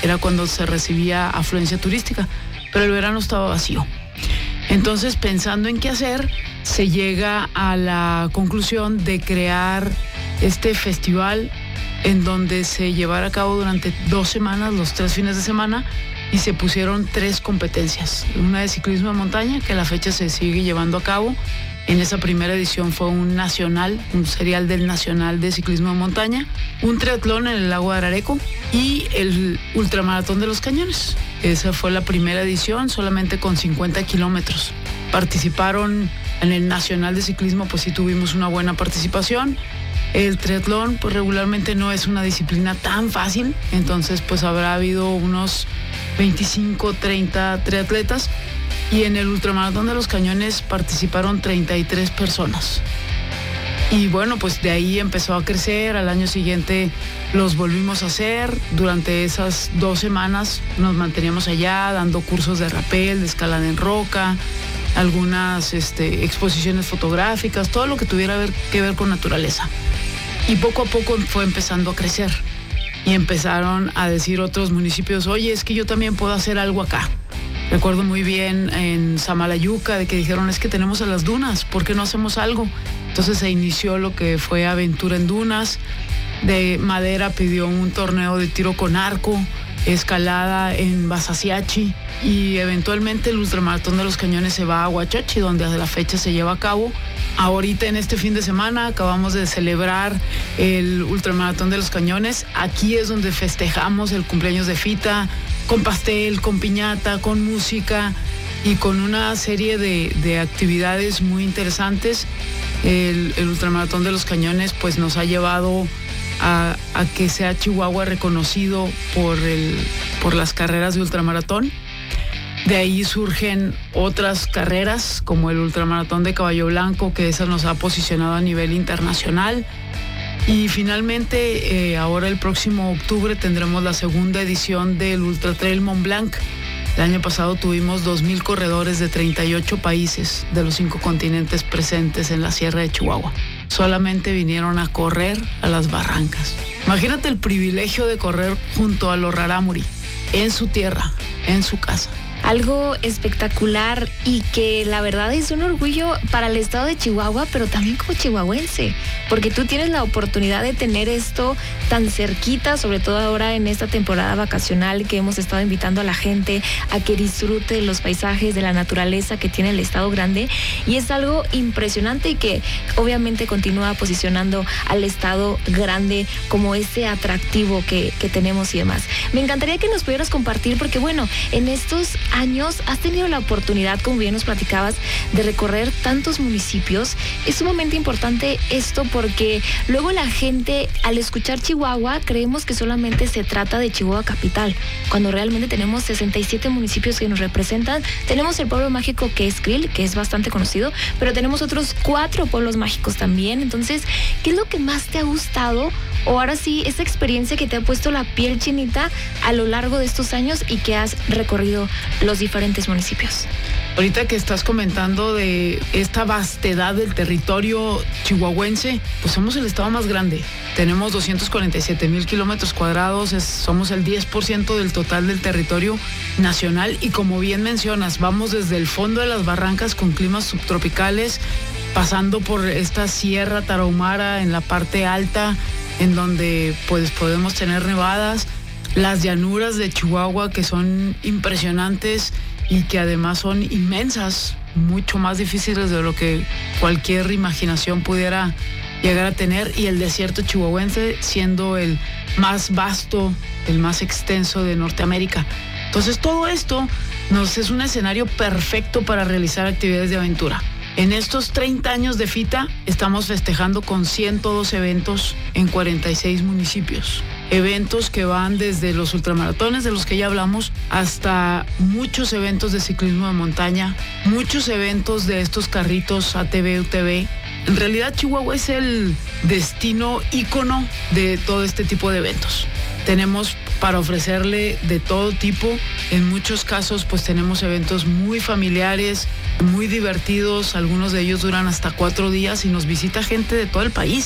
era cuando se recibía afluencia turística, pero el verano estaba vacío. Entonces, pensando en qué hacer, se llega a la conclusión de crear este festival en donde se llevara a cabo durante 2 semanas, los 3 fines de semana, y se pusieron 3 competencias. Una de ciclismo de montaña, que a la fecha se sigue llevando a cabo. En esa primera edición fue un serial del Nacional de Ciclismo de Montaña, un triatlón en el lago de Arareco y el Ultramaratón de los Cañones. Esa fue la primera edición, solamente con 50 kilómetros. Participaron en el Nacional de Ciclismo, pues sí tuvimos una buena participación. El triatlón, pues regularmente no es una disciplina tan fácil, entonces pues habrá habido unos 25, 30 triatletas. Y en el Ultramaratón de los Cañones participaron 33 personas. Y bueno, pues de ahí empezó a crecer. Al año siguiente los volvimos a hacer. Durante esas 2 semanas nos manteníamos allá dando cursos de rapel, de escalada en roca, algunas exposiciones fotográficas, todo lo que tuviera que ver con naturaleza. Y poco a poco fue empezando a crecer. Y empezaron a decir otros municipios, oye, es que yo también puedo hacer algo acá. Recuerdo muy bien en Samalayuca de que dijeron, es que tenemos a las dunas, ¿por qué no hacemos algo? Entonces se inició lo que fue Aventura en Dunas. De Madera pidió un torneo de tiro con arco, escalada en Basasiachi, y eventualmente el Ultramaratón de los Cañones se va a Huachachi, donde a la fecha se lleva a cabo. Ahorita en este fin de semana acabamos de celebrar el Ultramaratón de los Cañones. Aquí es donde festejamos el cumpleaños de Fita, con pastel, con piñata, con música y con una serie de actividades muy interesantes. El Ultramaratón de los Cañones pues nos ha llevado a que sea Chihuahua reconocido por las carreras de ultramaratón. De ahí surgen otras carreras como el Ultramaratón de Caballo Blanco, que esa nos ha posicionado a nivel internacional. Y finalmente, ahora el próximo octubre tendremos la segunda edición del Ultra Trail Mont Blanc. El año pasado tuvimos 2,000 corredores de 38 países de los 5 continentes presentes en la Sierra de Chihuahua. Solamente vinieron a correr a las barrancas. Imagínate el privilegio de correr junto a los Rarámuri, en su tierra, en su casa. Algo espectacular y que la verdad es un orgullo para el estado de Chihuahua, pero también como chihuahuense, porque tú tienes la oportunidad de tener esto tan cerquita, sobre todo ahora en esta temporada vacacional que hemos estado invitando a la gente a que disfrute de los paisajes, de la naturaleza que tiene el estado grande, y es algo impresionante y que obviamente continúa posicionando al estado grande como ese atractivo que tenemos y demás. Me encantaría que nos pudieras compartir, porque bueno, en estos años has tenido la oportunidad, como bien nos platicabas, de recorrer tantos municipios. Es sumamente importante esto porque luego la gente, al escuchar Chihuahua, creemos que solamente se trata de Chihuahua capital, cuando realmente tenemos 67 municipios que nos representan. Tenemos el pueblo mágico que es Krill, que es bastante conocido, pero tenemos otros 4 pueblos mágicos también. Entonces, ¿qué es lo que más te ha gustado? O ahora sí, esa experiencia que te ha puesto la piel chinita a lo largo de estos años y que has recorrido los diferentes municipios. Ahorita que estás comentando de esta vastedad del territorio chihuahuense, pues somos el estado más grande. Tenemos 247,000 kilómetros cuadrados, somos el 10% del total del territorio nacional y como bien mencionas, vamos desde el fondo de las barrancas con climas subtropicales, pasando por esta Sierra Tarahumara en la parte alta, en donde pues podemos tener nevadas, las llanuras de Chihuahua que son impresionantes y que además son inmensas, mucho más difíciles de lo que cualquier imaginación pudiera llegar a tener, y el desierto chihuahuense siendo el más vasto, el más extenso de Norteamérica. Entonces todo esto es un escenario perfecto para realizar actividades de aventura. En estos 30 años de FITA estamos festejando con 102 eventos en 46 municipios. Eventos que van desde los ultramaratones de los que ya hablamos hasta muchos eventos de ciclismo de montaña, muchos eventos de estos carritos ATV, UTV. En realidad Chihuahua es el destino ícono de todo este tipo de eventos. Tenemos para ofrecerle de todo tipo. En muchos casos pues tenemos eventos muy familiares, muy divertidos, algunos de ellos duran hasta 4 días y nos visita gente de todo el país.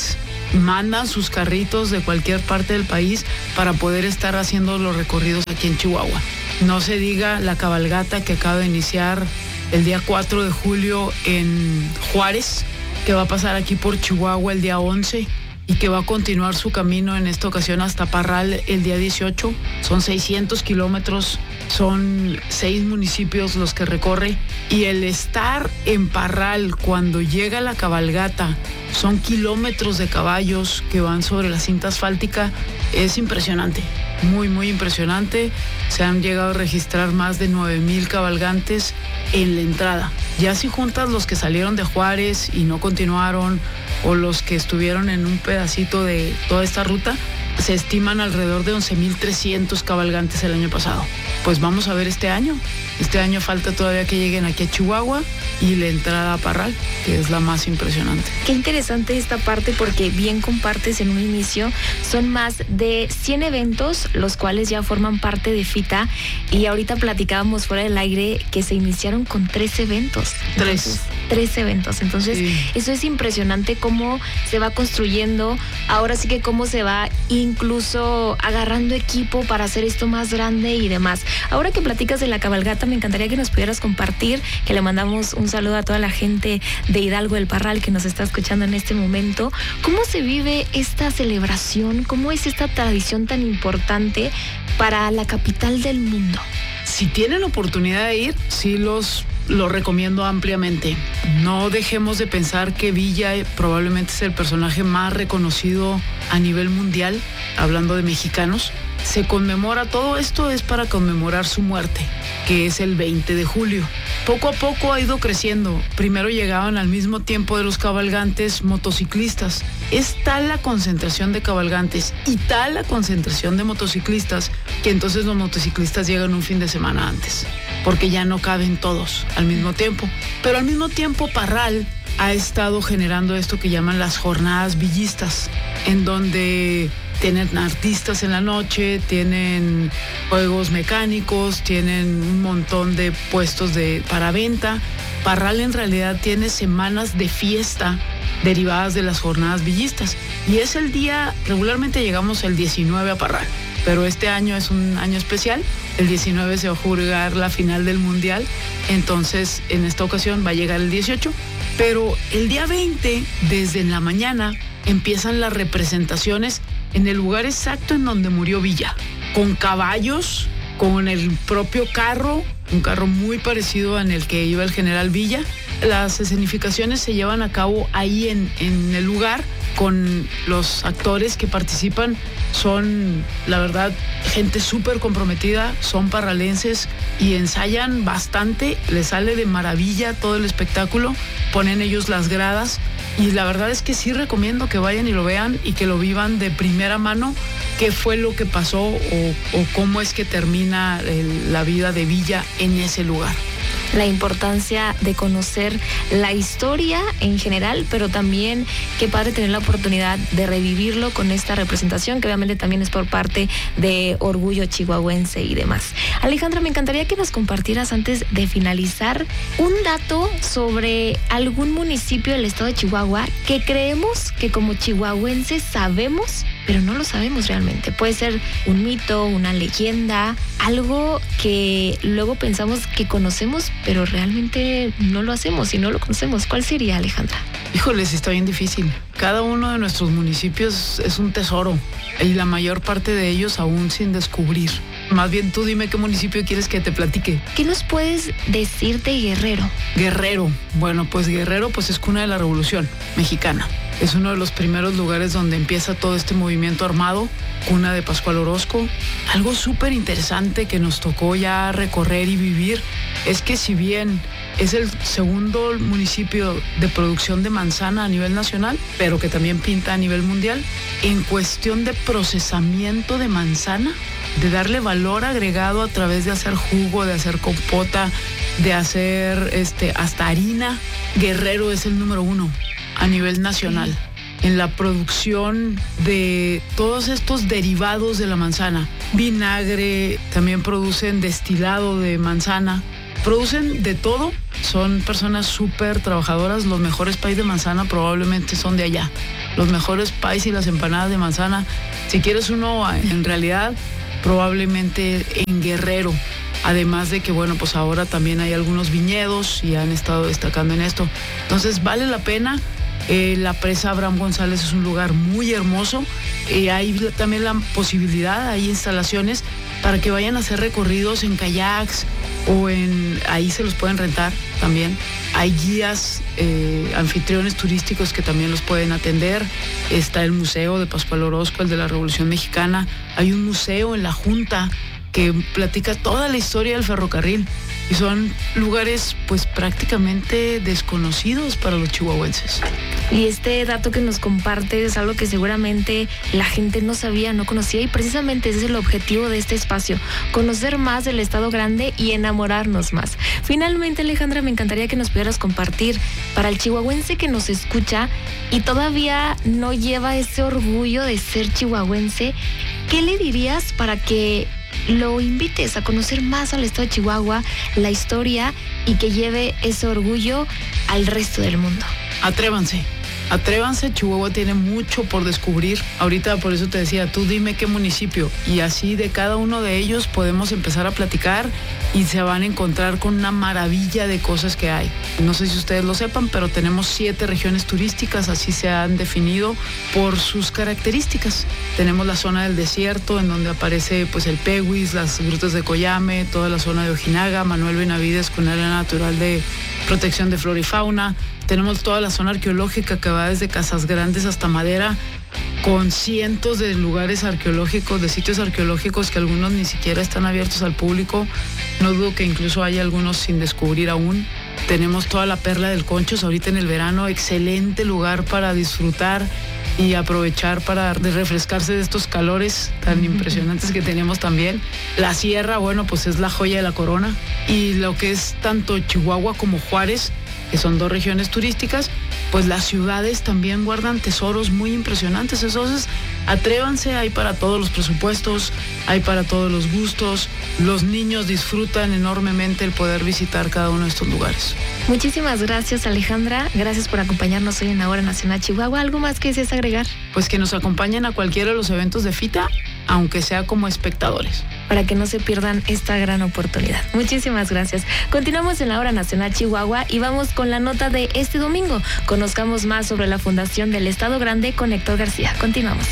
mandan sus carritos de cualquier parte del país para poder estar haciendo los recorridos aquí en Chihuahua. No se diga la cabalgata que acaba de iniciar el día 4 de julio en Juárez, que va a pasar aquí por Chihuahua el día 11 y que va a continuar su camino en esta ocasión hasta Parral el día 18. Son 600 kilómetros, son 6 municipios los que recorre, y el estar en Parral cuando llega la cabalgata, son kilómetros de caballos que van sobre la cinta asfáltica, es impresionante, muy, muy impresionante. Se han llegado a registrar más de 9,000 cabalgantes en la entrada. Ya si juntas los que salieron de Juárez y no continuaron, o los que estuvieron en un pedacito de toda esta ruta, se estiman alrededor de 11,300 cabalgantes el año pasado. Pues vamos a ver este año. Este año falta todavía que lleguen aquí a Chihuahua y la entrada a Parral, que es la más impresionante. Qué interesante esta parte, porque bien compartes en un inicio, son más de 100 eventos los cuales ya forman parte de FITA, y ahorita platicábamos fuera del aire que se iniciaron con 3 eventos. Entonces, 3 eventos. Entonces, sí, eso es impresionante cómo se va construyendo, ahora sí que cómo se va incluso agarrando equipo para hacer esto más grande y demás. Ahora que platicas de la cabalgata, me encantaría que nos pudieras compartir, que le mandamos un saludo a toda la gente de Hidalgo del Parral que nos está escuchando en este momento. ¿Cómo se vive esta celebración? ¿Cómo es esta tradición tan importante para la capital del mundo? Si tienen oportunidad de ir, sí lo recomiendo ampliamente. No dejemos de pensar que Villa probablemente es el personaje más reconocido a nivel mundial, hablando de mexicanos. Se conmemora, todo esto es para conmemorar su muerte, que es el 20 de julio. Poco a poco ha ido creciendo. Primero llegaban al mismo tiempo de los cabalgantes motociclistas. Es tal la concentración de cabalgantes y tal la concentración de motociclistas que entonces los motociclistas llegan un fin de semana antes, porque ya no caben todos al mismo tiempo. Pero al mismo tiempo Parral ha estado generando esto que llaman las jornadas villistas, en donde tienen artistas en la noche, tienen juegos mecánicos, tienen un montón de puestos para venta. Parral en realidad tiene semanas de fiesta derivadas de las jornadas villistas, y es el día, regularmente llegamos el 19 a Parral, pero este año es un año especial. El 19 se va a jugar la final del Mundial, entonces en esta ocasión va a llegar el 18, pero el día 20, desde en la mañana, empiezan las representaciones en el lugar exacto en donde murió Villa, con caballos, con el propio carro, un carro muy parecido en el que iba el general Villa. Las escenificaciones se llevan a cabo ahí en el lugar, con los actores que participan. Son, la verdad, gente súper comprometida, son parralenses y ensayan bastante, les sale de maravilla todo el espectáculo, ponen ellos las gradas, y la verdad es que sí recomiendo que vayan y lo vean y que lo vivan de primera mano, qué fue lo que pasó o cómo es que termina la vida de Villa en ese lugar. La importancia de conocer la historia en general, pero también qué padre tener la oportunidad de revivirlo con esta representación, que obviamente también es por parte de Orgullo Chihuahuense y demás. Alejandra, me encantaría que nos compartieras, antes de finalizar, un dato sobre algún municipio del estado de Chihuahua que creemos que como chihuahuenses sabemos, pero no lo sabemos realmente. Puede ser un mito, una leyenda, algo que luego pensamos que conocemos, pero realmente no lo hacemos y no lo conocemos. ¿Cuál sería, Alejandra? Híjoles, está bien difícil. Cada uno de nuestros municipios es un tesoro, y la mayor parte de ellos aún sin descubrir. Más bien tú dime qué municipio quieres que te platique. ¿Qué nos puedes decir de Guerrero? Guerrero, bueno, pues Guerrero pues es cuna de la Revolución Mexicana. Es uno de los primeros lugares donde empieza todo este movimiento armado, cuna de Pascual Orozco. Algo súper interesante que nos tocó ya recorrer y vivir es que, si bien es el segundo municipio de producción de manzana a nivel nacional, pero que también pinta a nivel mundial, en cuestión de procesamiento de manzana, de darle valor agregado a través de hacer jugo, de hacer compota, de hacer hasta harina, Guerrero es el número 1 a nivel nacional en la producción de todos estos derivados de la manzana. Vinagre, también producen destilado de manzana, Producen de todo, son personas súper trabajadoras. Los mejores pies de manzana probablemente son de allá. Los mejores pies y las empanadas de manzana, si quieres uno en realidad, probablemente en Guerrero. Además de que, bueno, pues ahora también hay algunos viñedos y han estado destacando en esto. Entonces vale la pena. La presa Abraham González es un lugar muy hermoso. Hay también la posibilidad, hay instalaciones para que vayan a hacer recorridos en kayaks o ahí se los pueden rentar también. Hay guías, anfitriones turísticos que también los pueden atender. Está el Museo de Pascual Orozco, el de la Revolución Mexicana. Hay un museo en la Junta que platica toda la historia del ferrocarril. Y son lugares pues prácticamente desconocidos para los chihuahuenses. Y este dato que nos comparte es algo que seguramente la gente no sabía, no conocía, y precisamente ese es el objetivo de este espacio, conocer más del Estado Grande y enamorarnos más. Finalmente, Alejandra, me encantaría que nos pudieras compartir para el chihuahuense que nos escucha y todavía no lleva ese orgullo de ser chihuahuense, ¿qué le dirías para que lo invites a conocer más al estado de Chihuahua, la historia, y que lleve ese orgullo al resto del mundo? Atrévanse, Chihuahua tiene mucho por descubrir. Ahorita por eso te decía, tú dime qué municipio, y así de cada uno de ellos podemos empezar a platicar y se van a encontrar con una maravilla de cosas que hay. No sé si ustedes lo sepan, pero tenemos 7 regiones turísticas, así se han definido por sus características. Tenemos la zona del desierto, en donde aparece pues el Peguis, las grutas de Coyame, toda la zona de Ojinaga, Manuel Benavides con área natural de protección de flora y fauna. Tenemos toda la zona arqueológica que va desde Casas Grandes hasta Madera, con cientos de lugares arqueológicos, de sitios arqueológicos que algunos ni siquiera están abiertos al público. No dudo que incluso hay algunos sin descubrir aún. Tenemos toda la Perla del Conchos ahorita en el verano, excelente lugar para disfrutar y aprovechar para refrescarse de estos calores tan impresionantes que tenemos también. La Sierra, bueno, pues es la joya de la corona. Y lo que es tanto Chihuahua como Juárez, que son 2 regiones turísticas, pues las ciudades también guardan tesoros muy impresionantes. Entonces, atrévanse, hay para todos los presupuestos, hay para todos los gustos. Los niños disfrutan enormemente el poder visitar cada uno de estos lugares. Muchísimas gracias, Alejandra. Gracias por acompañarnos hoy en la Hora Nacional Chihuahua. ¿Algo más que desees agregar? Pues que nos acompañen a cualquiera de los eventos de FITA, aunque sea como espectadores, para que no se pierdan esta gran oportunidad. Muchísimas gracias. Continuamos en la Hora Nacional Chihuahua y vamos con la nota de este domingo. Conozcamos más sobre la Fundación del Estado Grande con Héctor García. Continuamos.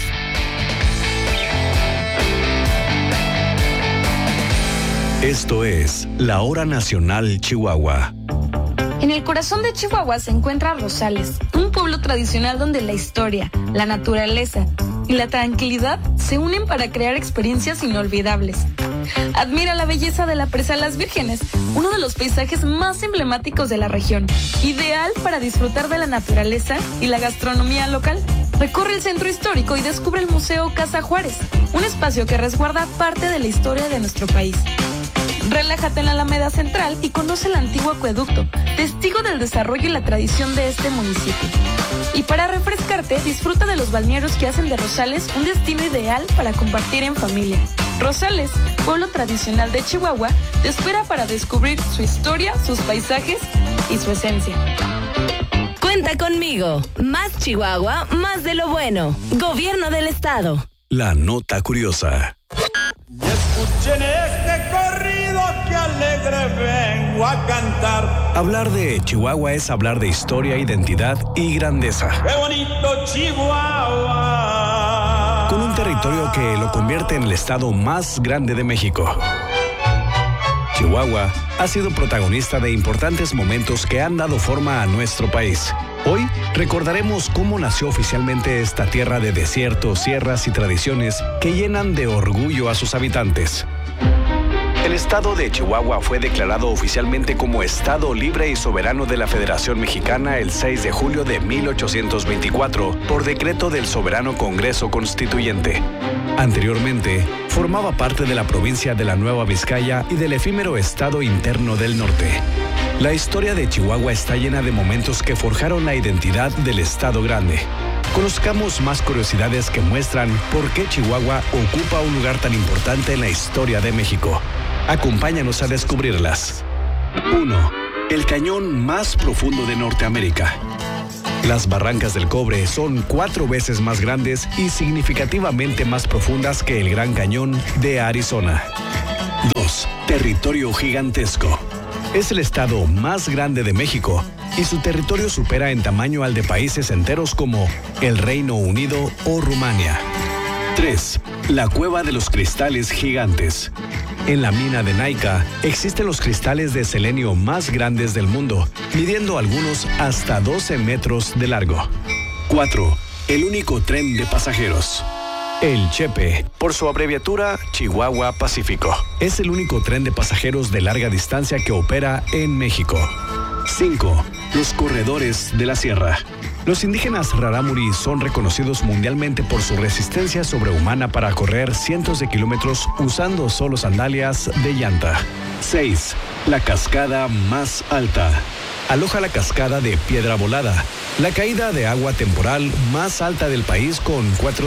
Esto es la Hora Nacional Chihuahua. En el corazón de Chihuahua se encuentra Rosales, un pueblo tradicional donde la historia, la naturaleza y la tranquilidad se unen para crear experiencias inolvidables. Admira la belleza de la presa Las Vírgenes, uno de los paisajes más emblemáticos de la región, ideal para disfrutar de la naturaleza y la gastronomía local. Recorre el centro histórico y descubre el Museo Casa Juárez, un espacio que resguarda parte de la historia de nuestro país. Relájate en la Alameda Central y conoce el antiguo acueducto, testigo del desarrollo y la tradición de este municipio. Y para refrescarte, disfruta de los balnearios que hacen de Rosales un destino ideal para compartir en familia. Rosales, pueblo tradicional de Chihuahua, te espera para descubrir su historia, sus paisajes y su esencia. Cuenta conmigo. Más Chihuahua, más de lo bueno. Gobierno del Estado. La nota curiosa. Y escuchen este corrido que alegre vengo a cantar. Hablar de Chihuahua es hablar de historia, identidad y grandeza. ¡Qué bonito Chihuahua! Con un territorio que lo convierte en el estado más grande de México. Chihuahua ha sido protagonista de importantes momentos que han dado forma a nuestro país. Hoy recordaremos cómo nació oficialmente esta tierra de desiertos, sierras y tradiciones que llenan de orgullo a sus habitantes. El estado de Chihuahua fue declarado oficialmente como Estado Libre y Soberano de la Federación Mexicana el 6 de julio de 1824 por decreto del Soberano Congreso Constituyente. Anteriormente, formaba parte de la provincia de la Nueva Vizcaya y del efímero Estado Interno del Norte. La historia de Chihuahua está llena de momentos que forjaron la identidad del Estado Grande. Conozcamos más curiosidades que muestran por qué Chihuahua ocupa un lugar tan importante en la historia de México. Acompáñanos a descubrirlas. 1. El cañón más profundo de Norteamérica. Las barrancas del Cobre son 4 veces más grandes y significativamente más profundas que el Gran Cañón de Arizona. 2. Territorio gigantesco. Es el estado más grande de México y su territorio supera en tamaño al de países enteros como el Reino Unido o Rumania. 3. La Cueva de los Cristales Gigantes. En la mina de Naica existen los cristales de selenio más grandes del mundo, midiendo algunos hasta 12 metros de largo. 4. El único tren de pasajeros. El Chepe, por su abreviatura Chihuahua Pacífico, es el único tren de pasajeros de larga distancia que opera en México. 5. Los corredores de la sierra. Los indígenas rarámuri son reconocidos mundialmente por su resistencia sobrehumana para correr cientos de kilómetros usando solo sandalias de llanta. 6. La cascada más alta. Aloja la cascada de Piedra Volada, la caída de agua temporal más alta del país con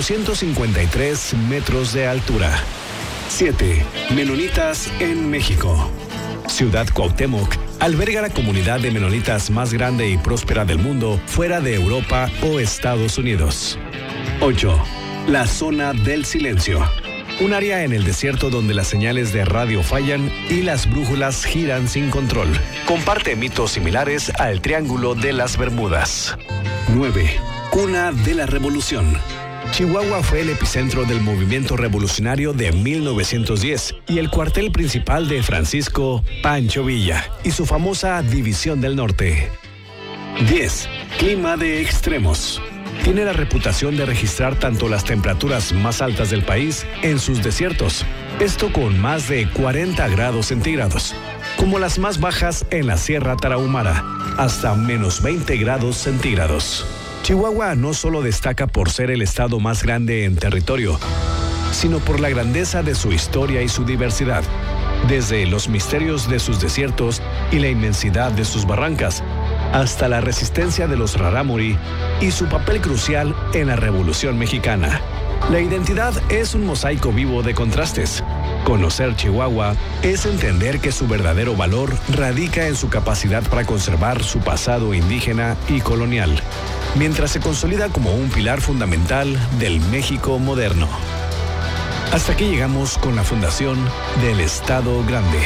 453 metros de altura. 7. Menonitas en México. Ciudad Cuauhtémoc alberga la comunidad de menonitas más grande y próspera del mundo fuera de Europa o Estados Unidos. 8. La zona del silencio. Un área en el desierto donde las señales de radio fallan y las brújulas giran sin control. Comparte mitos similares al Triángulo de las Bermudas. 9. Cuna de la Revolución. Chihuahua fue el epicentro del movimiento revolucionario de 1910 y el cuartel principal de Francisco Pancho Villa y su famosa División del Norte. 10. Clima de extremos. Tiene la reputación de registrar tanto las temperaturas más altas del país en sus desiertos, esto con más de 40 grados centígrados, como las más bajas en la Sierra Tarahumara, hasta menos 20 grados centígrados. Chihuahua no solo destaca por ser el estado más grande en territorio, sino por la grandeza de su historia y su diversidad, desde los misterios de sus desiertos y la inmensidad de sus barrancas, hasta la resistencia de los rarámuri y su papel crucial en la Revolución Mexicana. La identidad es un mosaico vivo de contrastes. Conocer Chihuahua es entender que su verdadero valor radica en su capacidad para conservar su pasado indígena y colonial, mientras se consolida como un pilar fundamental del México moderno. Hasta aquí llegamos con la fundación del Estado Grande.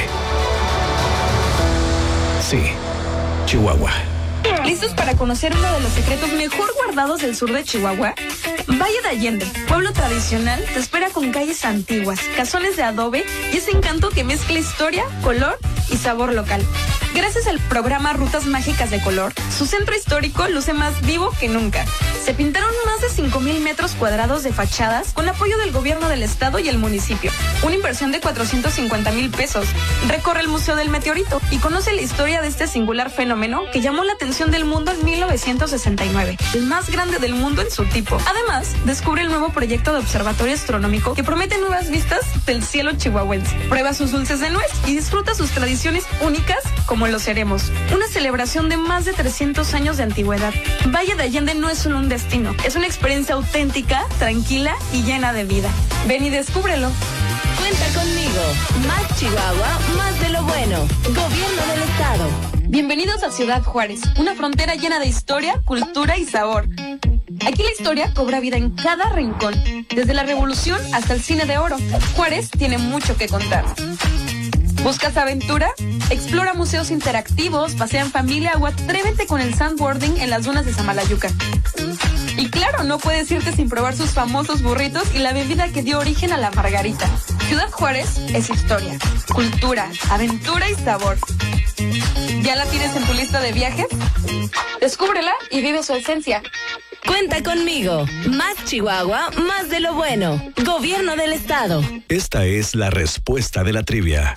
Sí, Chihuahua. ¿Listos para conocer uno de los secretos mejor guardados del sur de Chihuahua? Valle de Allende, pueblo tradicional, te espera con calles antiguas, casones de adobe y ese encanto que mezcla historia, color y sabor local. Gracias al programa Rutas Mágicas de Color, su centro histórico luce más vivo que nunca. Se pintaron más de 5,000 metros cuadrados de fachadas con apoyo del gobierno del estado y el municipio. Una inversión de 450,000 pesos. Recorre el Museo del Meteorito y conoce la historia de este singular fenómeno que llamó la atención del mundo en 1969, el más grande del mundo en su tipo. Además, descubre el nuevo proyecto de observatorio astronómico que promete nuevas vistas del cielo chihuahuense. Prueba sus dulces de nuez y disfruta sus tradiciones únicas como los Seremos, una celebración de más de 300 años de antigüedad. Valle de Allende no es solo un destino, es una experiencia auténtica, tranquila y llena de vida. Ven y descúbrelo. Cuenta conmigo. Más Chihuahua, más de lo bueno. Gobierno del Estado. Bienvenidos a Ciudad Juárez, una frontera llena de historia, cultura y sabor. Aquí la historia cobra vida en cada rincón, desde la Revolución hasta el Cine de Oro. Juárez tiene mucho que contar. ¿Buscas aventura? Explora museos interactivos, pasea en familia o atrévete con el sandboarding en las dunas de Samalayuca. Y claro, no puedes irte sin probar sus famosos burritos y la bebida que dio origen a la margarita. Ciudad Juárez es historia, cultura, aventura y sabor. ¿Ya la tienes en tu lista de viajes? Descúbrela y vive su esencia. Cuenta conmigo. Más Chihuahua, más de lo bueno. Gobierno del Estado. Esta es la respuesta de la trivia.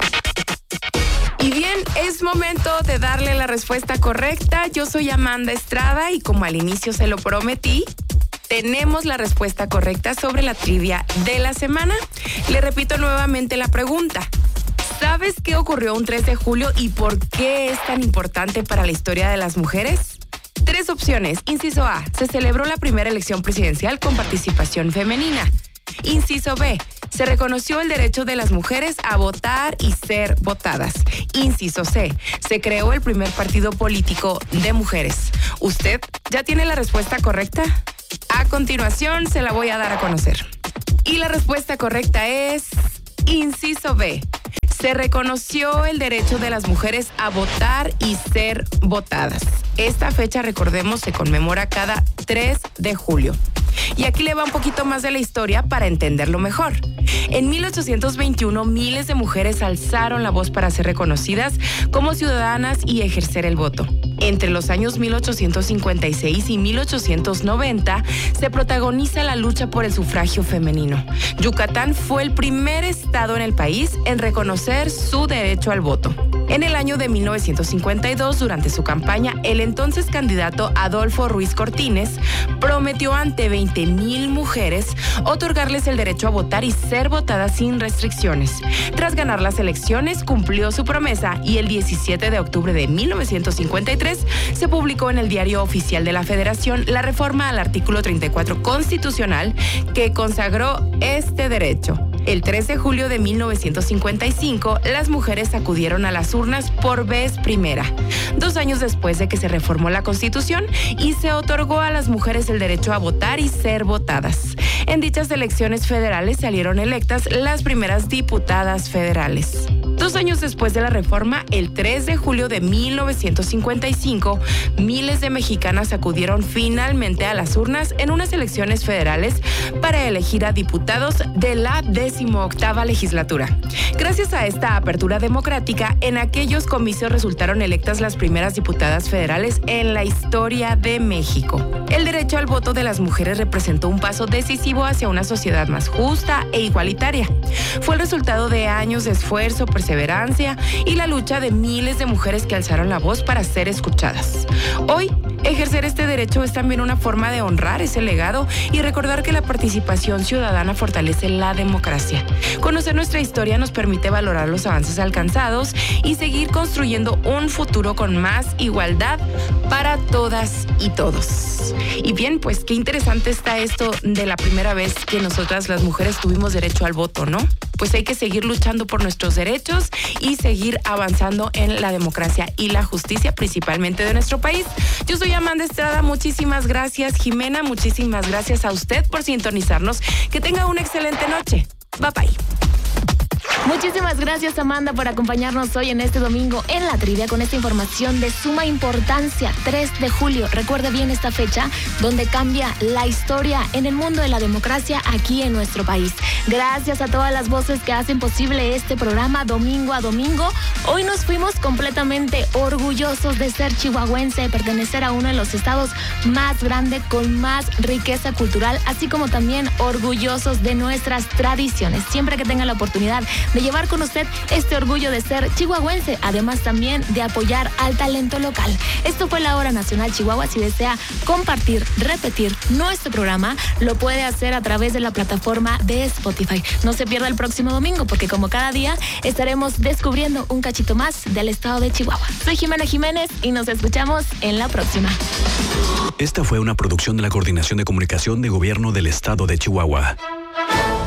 Y bien, es momento de darle la respuesta correcta. Yo soy Amanda Estrada y como al inicio se lo prometí, tenemos la respuesta correcta sobre la trivia de la semana. Le repito nuevamente la pregunta. ¿Sabes qué ocurrió un 3 de julio y por qué es tan importante para la historia de las mujeres? 3 opciones. Inciso A, se celebró la primera elección presidencial con participación femenina. Inciso B, se reconoció el derecho de las mujeres a votar y ser votadas. Inciso C, se creó el primer partido político de mujeres. ¿Usted ya tiene la respuesta correcta? A continuación se la voy a dar a conocer. Y la respuesta correcta es inciso B. Se reconoció el derecho de las mujeres a votar y ser votadas. Esta fecha, recordemos, se conmemora cada 3 de julio. Y aquí le va un poquito más de la historia para entenderlo mejor. En 1821, miles de mujeres alzaron la voz para ser reconocidas como ciudadanas y ejercer el voto. Entre los años 1856 y 1890 se protagoniza la lucha por el sufragio femenino. Yucatán fue el primer estado en el país en reconocer su derecho al voto. En el año de 1952, durante su campaña, el entonces candidato Adolfo Ruiz Cortines prometió ante 20,000 mujeres otorgarles el derecho a votar y ser votadas sin restricciones. Tras ganar las elecciones, cumplió su promesa y el 17 de octubre de 1953 se publicó en el Diario Oficial de la Federación la reforma al artículo 34 constitucional que consagró este derecho. El 3 de julio de 1955, las mujeres acudieron a las urnas por vez primera, 2 años después de que se reformó la Constitución y se otorgó a las mujeres el derecho a votar y ser votadas. En dichas elecciones federales salieron electas las primeras diputadas federales. 2 años después de la reforma, el 3 de julio de 1955, miles de mexicanas acudieron finalmente a las urnas en unas elecciones federales para elegir a diputados de la 18ª legislatura. Gracias a esta apertura democrática, en aquellos comicios resultaron electas las primeras diputadas federales en la historia de México. El derecho al voto de las mujeres representó un paso decisivo hacia una sociedad más justa e igualitaria. Fue el resultado de años de esfuerzo, perseverancia y la lucha de miles de mujeres que alzaron la voz para ser escuchadas. Hoy, ejercer este derecho es también una forma de honrar ese legado y recordar que la participación ciudadana fortalece la democracia. Conocer nuestra historia nos permite valorar los avances alcanzados y seguir construyendo un futuro con más igualdad para todas y todos. Y bien, pues qué interesante está esto de la primera vez que nosotras las mujeres tuvimos derecho al voto, ¿no? Pues hay que seguir luchando por nuestros derechos y seguir avanzando en la democracia y la justicia, principalmente de nuestro país. Yo soy Amanda Estrada, muchísimas gracias, Jimena, muchísimas gracias a usted por sintonizarnos. Que tenga una excelente noche. Bye bye. Muchísimas gracias, Amanda, por acompañarnos hoy en este domingo en la trivia con esta información de suma importancia. 3 de julio, recuerde bien esta fecha donde cambia la historia en el mundo de la democracia aquí en nuestro país. Gracias a todas las voces que hacen posible este programa domingo a domingo. Hoy nos fuimos completamente orgullosos de ser chihuahuense, de pertenecer a uno de los estados más grandes con más riqueza cultural, así como también orgullosos de nuestras tradiciones. Siempre que tenga la oportunidad de llevar con usted este orgullo de ser chihuahuense, además también de apoyar al talento local. Esto fue la Hora Nacional Chihuahua. Si desea compartir, repetir nuestro programa, lo puede hacer a través de la plataforma de Spotify. No se pierda el próximo domingo, porque como cada día estaremos descubriendo un cachito más del estado de Chihuahua. Soy Jimena Jiménez y nos escuchamos en la próxima. Esta fue una producción de la Coordinación de Comunicación de Gobierno del Estado de Chihuahua.